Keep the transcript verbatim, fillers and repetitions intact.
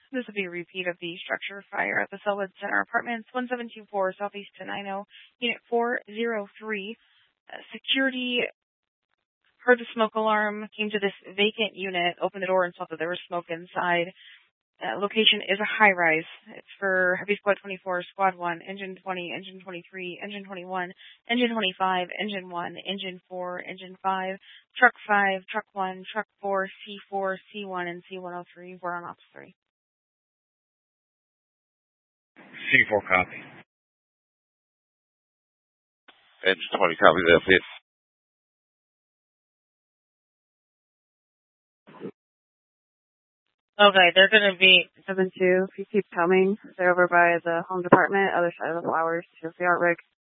This will be a repeat of the structure fire at the Selwood Center Apartments, one seven two four Southeast ten ninety, Unit four oh three. Uh, security heard the smoke alarm, came to this vacant unit, opened the door, and saw that there was smoke inside. Uh, location is a high-rise. It's for Heavy Squad twenty-four, Squad one, Engine twenty, Engine twenty-three, Engine twenty-one, Engine twenty-five, Engine one, Engine four, Engine five, Truck five, Truck one, Truck four, C four, C one, and C one oh three. We're on Ops three. C four copy. Engine twenty copy that, please. Okay, they're going to be seven two. If you keep coming, they're over by the home department, other side of the flowers. You'll see Art Rick.